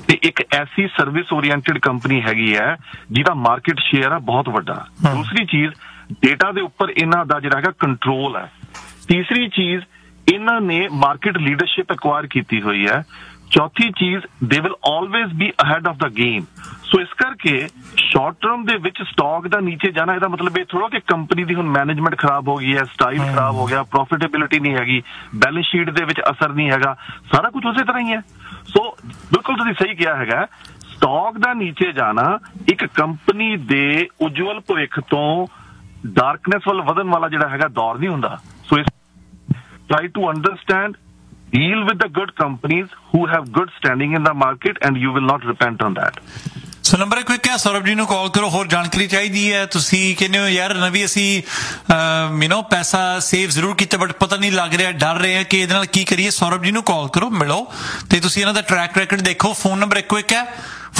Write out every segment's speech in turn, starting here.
ਤੇ ਇੱਕ ਐਸੀ service oriented company ਹੈਗੀ ਹੈ ਜਿਹਦਾ ਮਾਰਕੀਟ ਸ਼ੇਅਰ ਹੈ ਬਹੁਤ ਵੱਡਾ। ਦੂਸਰੀ ਚੀਜ਼, ਡੇਟਾ ਦੇ ਉੱਪਰ ਇਹਨਾਂ ਦਾ ਜਿਹੜਾ ਹੈਗਾ ਕੰਟਰੋਲ ਹੈ। ਤੀਸਰੀ ਚੀਜ਼, ਇਹਨਾਂ ਨੇ ਮਾਰਕੀਟ ਲੀਡਰਸ਼ਿਪ ਐਕਵਾਇਰ ਕੀਤੀ ਹੋਈ ਹੈ। ਚੌਥੀ ਚੀਜ਼, they will always B ahead of the game. ਸੋ ਇਸ ਕਰਕੇ ਸ਼ਾਰਟ ਟਰਮ ਦੇ ਵਿੱਚ ਸਟਾਕ ਦਾ ਨੀਚੇ ਜਾਣਾ, ਇਹਦਾ ਮਤਲਬ ਇਹ ਥੋੜਾ ਕਿ ਕੰਪਨੀ ਦੀ ਹੁਣ ਮੈਨੇਜਮੈਂਟ ਖਰਾਬ ਹੋ ਗਈ ਹੈ, ਸਟਾਈਲ ਖਰਾਬ ਹੋ ਗਿਆ, ਪ੍ਰੋਫਿਟੇਬਿਲਿਟੀ ਨਹੀਂ ਹੈਗੀ, ਬੈਲੈਂਸ ਸ਼ੀਟ ਦੇ ਵਿੱਚ ਅਸਰ ਨਹੀਂ ਹੈਗਾ, ਸਾਰਾ ਕੁਝ ਉਸੇ ਤਰ੍ਹਾਂ ਹੀ ਹੈ। ਸੋ ਬਿਲਕੁਲ ਤੁਸੀਂ ਸਹੀ ਕਿਹਾ ਹੈਗਾ, ਸਟਾਕ ਦਾ ਨੀਚੇ ਜਾਣਾ ਇੱਕ ਕੰਪਨੀ ਦੇ ਉਜਵਲ ਭਵਿੱਖ ਤੋਂ ਡਾਰਕਨੈਸ ਵੱਲ ਵਧਣ ਵਾਲਾ ਜਿਹੜਾ ਹੈਗਾ ਦੌਰ ਨਹੀਂ ਹੁੰਦਾ। ਸੋ ਇਸ try to understand, deal with the good companies who have good standing in the market, and you will not repent on that. So number ਇੱਕ ਹੈ, ਸੌਰਵ ਜੀ ਨੂੰ ਕਾਲ ਕਰੋ, ਹੋਰ ਜਾਣਕਾਰੀ ਚਾਹੀਦੀ ਹੈ। ਤੁਸੀਂ ਕਹਿੰਦੇ ਹੋ ਯਾਰ ਨਵੀਂ ਅਸੀਂ ਪੈਸਾ ਸੇਵ ਜ਼ਰੂਰ ਕੀਤਾ ਬਟ ਪਤਾ ਨਹੀਂ ਲੱਗ ਰਿਹਾ, ਡਰ ਰਹੇ ਆ ਕਿ ਇਹਦੇ ਨਾਲ ਕੀ ਕਰੀਏ। ਸੌਰਵ ਜੀ ਨੂੰ ਕਾਲ ਕਰੋ, ਮਿਲੋ ਤੇ ਤੁਸੀਂ ਇਹਨਾਂ ਦਾ ਟਰੈਕ ਰੈਕਡ ਦੇਖੋ। ਫੋਨ ਨੰਬਰ ਇੱਕੋ ਇੱਕ ਹੈ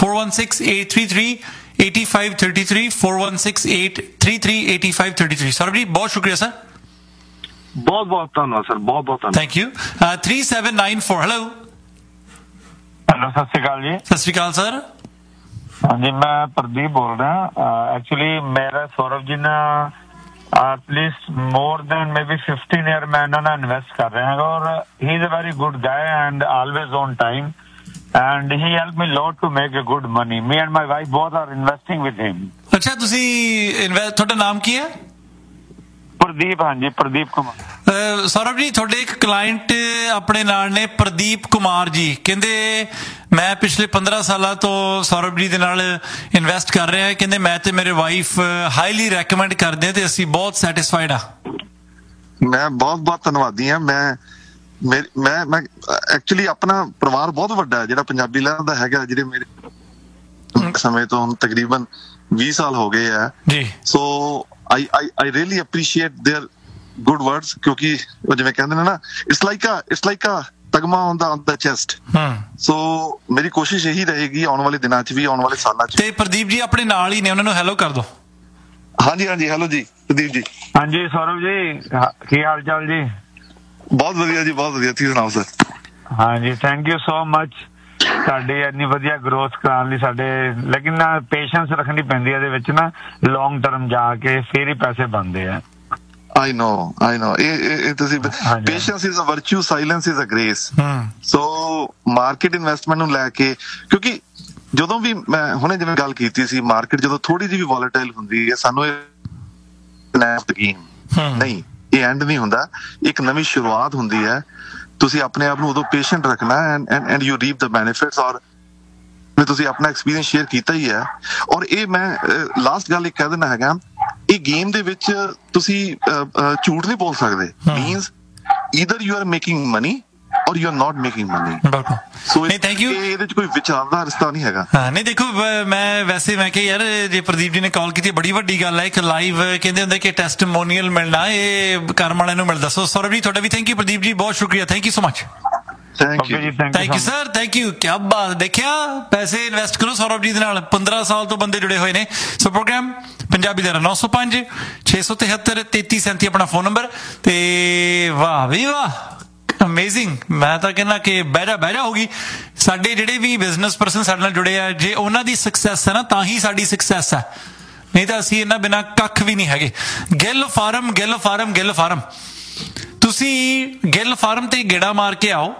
4168338533 4168338533। ਸੌਰਵ ਜੀ ਬਹੁਤ ਸ਼ੁਕਰੀਆ ਸਰ। ਬਹੁਤ ਬਹੁਤ ਧੰਨਵਾਦ ਸਰ, ਬਹੁਤ ਬਹੁਤ ਧੰਨਵਾਦ। Thank you. 3794 ਹੈਲੋ। ਹੈਲੋ, ਸਤਿ ਸ਼੍ਰੀ ਅਕਾਲ ਜੀ। ਸਤਿ ਸ਼੍ਰੀ ਅਕਾਲ ਸਰ। ਹਾਂਜੀ, ਮੈਂ ਪ੍ਰਦੀਪ ਬੋਲ ਰਿਹਾ। ਐਕਚੁਅਲੀ ਮੇਰਾ ਸੌਰਵ ਜੀ ਨਾਲ at least more than maybe 15 year ਮੈਂ ਇਹਨਾਂ ਨਾਲ ਇਨਵੈਸਟ ਕਰ ਰਿਹਾ ਹਾਂ ਔਰ ਹੀ ਇਜ਼ ਅ ਵੈਰੀ ਗੁੱਡ ਗਾਏ and always on time and he helped me a lot to make a good money. Me and my wife both are investing with him. ਅੱਛਾ, ਤੁਸੀਂ ਤੁਹਾਡਾ ਨਾਮ ਕੀ ਹੈ? ਪ੍ਰਦੀਪ। ਹਾਂਜੀ, ਪ੍ਰਦੀਪ ਕੁਮਾਰ। ਸੌਰਵ ਜੀ, ਤੁਹਾਡੇ ਇੱਕ ਕਲਾਇੰਟ ਆਪਣੇ ਨਾਲ ਨੇ, ਪ੍ਰਦੀਪ ਕੁਮਾਰ ਜੀ, ਕਹਿੰਦੇ ਮੈਂ ਪਿਛਲੇ 15 ਸਾਲਾਂ ਤੋਂ ਸੌਰਵ ਜੀ ਦੇ ਨਾਲ ਇਨਵੈਸਟ ਕਰ ਰਿਹਾ। ਕਹਿੰਦੇ ਮੈਂ ਤੇ ਮੇਰੇ ਵਾਈਫ ਹਾਈਲੀ ਰეკਮੈਂਡ ਕਰਦੇ ਤੇ ਅਸੀਂ ਬਹੁਤ ਸੈਟਿਸਫਾਈਡ ਆ। ਮੈਂ ਬਹੁਤ ਬਹੁਤ ਧੰਨਵਾਦੀ ਹਾਂ। ਮੈਂ ਐਕਚੁਅਲੀ ਆਪਣਾ ਪਰਿਵਾਰ ਬਹੁਤ ਵੱਡਾ ਹੈ ਜਿਹੜਾ ਪੰਜਾਬੀ ਲਹਿਰ ਦਾ ਹੈਗਾ, ਜਿਹੜੇ ਮੇਰੇ ਸਮੇਂ ਤੋਂ ਹੁਣ ਤਕਰੀਬਨ 20 ਸਾਲ ਹੋ ਗਏ ਆ ਜੀ। ਸੋ I really appreciate their good words, ਕਿਉਂਕਿ ਉਹ ਜਿਵੇਂ ਕਹਿੰਦੇ ਨੇ ਨਾ, it's like a ਤਗਮਾ on the chest. ਸੋ ਮੇਰੀ ਕੋਸ਼ਿਸ਼ ਇਹੀ ਰਹੇਗੀ ਆਉਣ ਵਾਲੇ ਦਿਨਾਂ 'ਚ ਵੀ, ਆਉਣ ਵਾਲੇ ਸਾਲਾਂ 'ਚ। ਤੇ ਪ੍ਰਦੀਪ ਜੀ ਆਪਣੇ ਨਾਲ ਹੀ ਨੇ, ਉਹਨਾਂ ਨੂੰ ਹੈਲੋ ਕਰ ਦੋ। ਹਾਂਜੀ ਹਾਂਜੀ, ਹੈਲੋ ਜੀ ਪ੍ਰਦੀਪ ਜੀ। ਹਾਂਜੀ ਸੌਰਵ ਜੀ, ਕੀ ਹਾਲ ਚਾਲ ਜੀ? ਬਹੁਤ ਵਧੀਆ ਜੀ, ਬਹੁਤ ਵਧੀਆ। ਤੁਸੀਂ ਸੁਣਾਓ ਸਰ? ਹਾਂਜੀ, ਥੈਂਕ ਯੂ ਸੋ ਮਚ ਸਾਡੀ ਇੰਨੀ ਵਧੀਆ ਗਰੋਥ ਕਰਾਉਣ ਲਈ। ਸਾਡੇ ਲੇਕਿਨ ਪੇਸ਼ੈਂਸ ਰੱਖਣੀ ਪੈਂਦੀ ਹੈ ਇਹਦੇ ਵਿੱਚ ਨਾ, ਲੌਂਗ ਟਰਮ ਜਾ ਕੇ ਫਿਰ ਹੀ ਪੈਸੇ ਬਣਦੇ ਆ। I know ਇਹ ਤੁਸੀਂ patience is a ਵਰਚੂ, silence is a grace. So market investment ਨੂੰ ਲੈ ਕੇ, ਕਿਉਂਕਿ ਜਦੋਂ ਵੀ ਮੈਂ ਹੁਣੇ ਜਿਵੇਂ ਗੱਲ ਕੀਤੀ ਸੀ, ਮਾਰਕੀਟ ਜਦੋਂ ਥੋੜੀ ਜਿਹੀ ਵੀ ਵੋਲੇਟਾਈਲ ਹੁੰਦੀ ਹੈ, ਸਾਨੂੰ ਇਹ ਨਹੀਂ, ਇਹ ਐਂਡ ਨਹੀਂ ਹੁੰਦਾ, ਇੱਕ ਨਵੀਂ ਸ਼ੁਰੂਆਤ ਹੁੰਦੀ ਹੈ। ਤੁਸੀਂ ਆਪਣੇ ਆਪ ਨੂੰ ਉਦੋਂ ਪੇਸ਼ੈਂਟ ਰੱਖਣਾ and you reap the benefits. ਔਰ ਤੁਸੀਂ ਆਪਣਾ ਐਕਸਪੀਰੀਅੰਸ ਸ਼ੇਅਰ ਕੀਤਾ ਹੀ ਹੈ। ਔਰ ਇਹ ਮੈਂ ਲਾਸਟ ਗੱਲ ਇੱਕ ਕਹਿ ਦੇਣਾ ਹੈਗਾ, ਇਹ ਗੇਮ ਦੇ ਵਿੱਚ ਤੁਸੀਂ ਝੂਠ ਨਹੀਂ ਬੋਲ ਸਕਦੇ। Means either you are making money ਔਰ you are not making money. So thank you. ਇਹਦੇ 'ਚ ਕੋਈ ਵਿਚਾਰ ਦਾ ਰਿਸ਼ਤਾ ਨਹੀਂ ਹੈਗਾ। ਹਾਂ, ਨਹੀਂ ਦੇਖੋ, ਮੈਂ ਕਿਹਾ ਯਾਰ ਜੇ ਪ੍ਰਦੀਪ ਜੀ ਨੇ ਕਾਲ ਕੀਤੀ, ਬੜੀ ਵੱਡੀ ਗੱਲ ਹੈ। ਇੱਕ ਲਾਈਵ ਕਹਿੰਦੇ ਹੁੰਦੇ ਕਿ ਟੈਸਟਮੋਨੀਅਲ ਮਿਲਣਾ, ਇਹ ਕਰਮ ਵਾਲਿਆਂ ਨੂੰ ਮਿਲਦਾ। ਸੋ ਸੌਰਵ ਜੀ ਤੁਹਾਡਾ ਵੀ ਥੈਂਕ ਯੂ, ਪ੍ਰਦੀਪ ਜੀ ਬਹੁਤ ਸ਼ੁਕਰੀਆ, thank you so much. Thank you sir, thank you. ਕਿਆ ਬਾਤ, ਦੇਖਿਆ, ਪੈਸੇ ਇਨਵੈਸਟ ਕਰੋ ਸੌਰਵ ਜੀ ਦੇ ਨਾਲ। 15 ਸਾਲ ਤੋਂ ਬੰਦੇ ਜੁੜੇ ਹੋਏ ਨੇ। ਸੋ ਪ੍ਰੋਗਰਾਮ ਪੰਜਾਬੀ ਦਾ 905 673 3337 ਆਪਣਾ ਫੋਨ ਨੰਬਰ। ਤੇ ਵਾਹ ਵੀ ਵਾਹ, ਅਮੇਜ਼ਿੰਗ। ਮੈਂ ਤਾਂ ਕਹਿੰਦਾ ਕਿ ਬਹਿਜਾ ਹੋਗੀ। ਸਾਡੇ ਜਿਹੜੇ ਵੀ ਬਿਜ਼ਨਸ ਪਰਸਨ ਸਾਡੇ ਨਾਲ ਜੁੜੇ ਆ, ਜੇ ਉਹਨਾਂ ਦੀ ਸਕਸੈਸ ਹੈ ਨਾ, ਤਾਂ ਹੀ ਸਾਡੀ ਸਕਸੈਸ ਹੈ, ਨਹੀਂ ਤਾਂ ਅਸੀਂ ਇਹਨਾਂ ਬਿਨਾਂ ਕੱਖ ਵੀ ਨਹੀਂ ਹੈਗੇ। ਗਿੱਲ ਫਾਰਮ ਤੁਸੀਂ ਗਿੱਲ ਫਾਰਮ ਤੇ ਗੇੜਾ ਮਾਰ ਕੇ ਆਓ।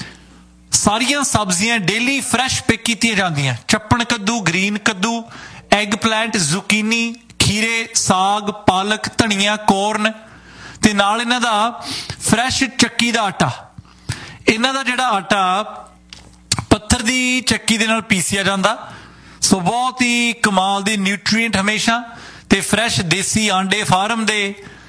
ਸਾਰੀਆਂ ਸਬਜ਼ੀਆਂ ਡੇਲੀ ਫਰੈਸ਼ ਪਿਕ ਕੀਤੀਆਂ ਜਾਂਦੀਆਂ। ਚੱਪਣ ਕੱਦੂ, ਗ੍ਰੀਨ ਕੱਦੂ, ਐਗ ਪਲਾਂਟ, ਜ਼ੁਕੀਨੀ, ਖੀਰੇ, ਸਾਗ, ਪਾਲਕ, ਧਨੀਆ, ਕੋਰਨ, ਤੇ ਨਾਲ ਇਹਨਾਂ ਦਾ ਫਰੈਸ਼ ਚੱਕੀ ਦਾ ਆਟਾ। ਇਹਨਾਂ ਦਾ ਜਿਹੜਾ ਆਟਾ ਪੱਥਰ ਦੀ ਚੱਕੀ ਦੇ ਨਾਲ ਪੀਸਿਆ ਜਾਂਦਾ। ਸੋ ਬਹੁਤ ਹੀ ਕਮਾਲ ਦੀ ਨਿਊਟਰੀਐਂਟ ਹਮੇਸ਼ਾ, ਤੇ ਫਰੈਸ਼ ਦੇਸੀ ਆਂਡੇ ਫਾਰਮ ਦੇ,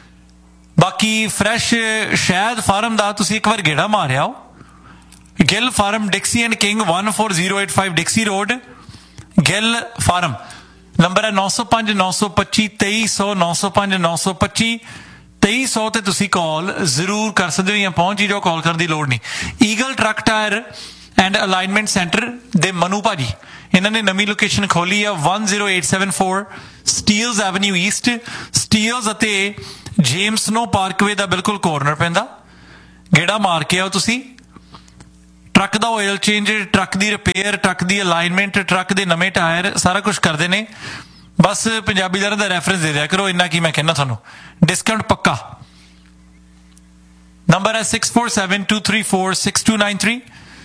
ਬਾਕੀ ਫਰੈਸ਼ ਸ਼ਹਿਦ ਫਾਰਮ ਦਾ। ਤੁਸੀਂ ਇੱਕ ਵਾਰ ਗੇੜਾ ਮਾਰਿਆ ਹੋ। Gill farm, ਡਿਕਸੀ and king, 14085 ਡਿਕਸੀ road, Gill farm. Number ਹੈ 905 925 2300 905 925 2300 ਤੇ ਤੁਸੀਂ ਕਾਲ ਜ਼ਰੂਰ ਕਰ ਸਕਦੇ ਹੋ, ਜਾਂ ਪਹੁੰਚ ਹੀ ਜਾਓ, ਕਾਲ ਕਰਨ ਦੀ ਲੋੜ ਨਹੀਂ। Eagle truck tyre and alignment centre ਦੇ ਮਨੂ ਭਾਜੀ, ਇਹਨਾਂ ਨੇ ਨਵੀਂ ਲੋਕੇਸ਼ਨ ਖੋਲੀ ਆ 10874 ਸਟੀਲਜ਼ ਐਵਨਿਊ ਈਸਟ। ਸਟੀਲਜ਼ ਅਤੇ ਜੇਮਸ ਨੋ ਪਾਰਕਵੇ ਦਾ ਬਿਲਕੁਲ ਕੋਰਨਰ ਪੈਂਦਾ। ਗੇੜਾ ਮਾਰ ਕੇ ਆਓ ਤੁਸੀਂ। ਟਰੱਕ ਦਾ ਆਇਲ ਚੇਂਜ, ਟਰੱਕ ਦੀ ਰਿਪੇਅਰ, ਟਰੱਕ ਦੀ ਅਲਾਈਨਮੈਂਟ, ਟਰੱਕ ਦੇ ਨਵੇਂ ਟਾਇਰ, ਸਾਰਾ ਕੁਝ ਕਰਦੇ ਨੇ। ਬਸ ਪੰਜਾਬੀ ਦਾਰਾਂ ਦਾ ਰੈਫਰੈਂਸ ਦੇ ਦਿਆ ਕਰੋ, ਇੰਨਾ ਕੀ ਮੈਂ ਕਹਿੰਦਾ ਤੁਹਾਨੂੰ, ਡਿਸਕਾਊਂਟ ਪੱਕਾ। ਨੰਬਰ ਹੈ 6472346293,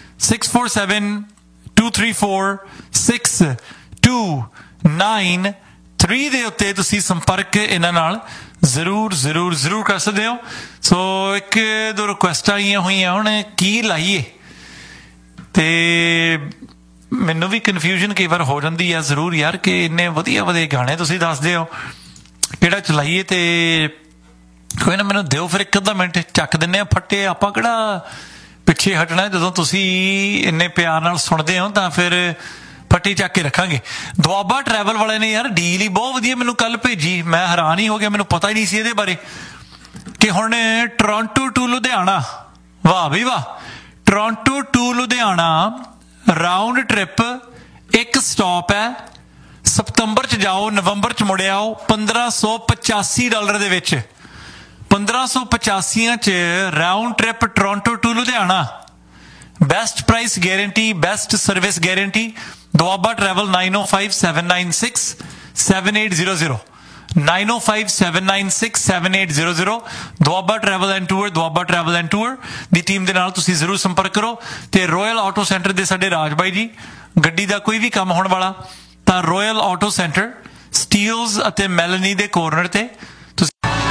6472346293 ਦੇ ਉੱਤੇ ਤੁਸੀਂ ਸੰਪਰਕ ਇਹਨਾਂ ਨਾਲ ਜ਼ਰੂਰ ਜ਼ਰੂਰ ਜ਼ਰੂਰ ਕਰ ਸਕਦੇ ਹੋ। ਸੋ ਇੱਕ ਦੋ ਰਿਕੁਐਸਟਾਂ ਆਈਆਂ ਹੋਈਆਂ, ਹੁਣ ਕੀ ਲਾਈਏ, ਤੇ ਮੈਨੂੰ ਵੀ ਕਨਫਿਊਜ਼ਨ ਕਈ ਵਾਰ ਹੋ ਜਾਂਦੀ ਆ ਜ਼ਰੂਰ ਯਾਰ, ਕਿ ਇੰਨੇ ਵਧੀਆ ਵਧੀਆ ਗਾਣੇ ਤੁਸੀਂ ਦੱਸਦੇ ਹੋ, ਕਿਹੜਾ ਚਲਾਈਏ। ਤੇ ਕੋਈ ਨਾ, ਮੈਨੂੰ ਦਿਓ ਫਿਰ ਇੱਕ ਅੱਧਾ ਮਿੰਟ, ਚੱਕ ਦਿੰਨੇ ਆ ਫੱਟੇ। ਆਪਾਂ ਕਿਹੜਾ ਪਿੱਛੇ ਹਟਣਾ, ਜਦੋਂ ਤੁਸੀਂ ਇੰਨੇ ਪਿਆਰ ਨਾਲ ਸੁਣਦੇ ਹੋ ਤਾਂ ਫਿਰ ਫੱਟੀ ਚੱਕ ਕੇ ਰੱਖਾਂਗੇ। ਦੁਆਬਾ ਟਰੈਵਲ ਵਾਲੇ ਨੇ ਯਾਰ ਡੀਲ ਹੀ ਬਹੁਤ ਵਧੀਆ ਮੈਨੂੰ ਕੱਲ ਭੇਜੀ, ਮੈਂ ਹੈਰਾਨ ਹੀ ਹੋ ਗਿਆ, ਮੈਨੂੰ ਪਤਾ ਹੀ ਨਹੀਂ ਸੀ ਇਹਦੇ ਬਾਰੇ, ਕਿ ਹੁਣ ਟੋਰਾਂਟੋ ਟੂ ਲੁਧਿਆਣਾ, ਵਾਹ ਬਈ ਵਾਹ, Toronto to Ludhiana round trip, ਇੱਕ ਸਟਾਪ ਹੈ, ਸਤੰਬਰ 'ਚ ਜਾਓ, ਨਵੰਬਰ 'ਚ ਮੁੜ ਆਓ, $1585 ਦੇ ਵਿੱਚ, 1585 'ਚ round trip Toronto to Ludhiana. Best price guarantee, best service guarantee. Doaba travel 9057967800, 9057967800। Doaba travel and tour, Doaba travel and tour the team ਦੇ ਨਾਲ ਤੁਸੀਂ ਜ਼ਰੂਰ ਸੰਪਰਕ ਕਰੋ। ਤੇ ਰੋਇਲ ਆਟੋ ਸੈਂਟਰ ਦੇ ਸਾਡੇ ਰਾਜ ਬਾਈ ਜੀ, ਗੱਡੀ ਦਾ ਕੋਈ ਵੀ ਕੰਮ ਹੋਣ ਵਾਲਾ ਤਾਂ ਰੋਇਲ ਆਟੋ ਸੈਂਟਰ, ਸਟੀਲਸ ਅਤੇ ਮੈਲਨੀ ਦੇ ਕੋਰਨਰ ਤੇ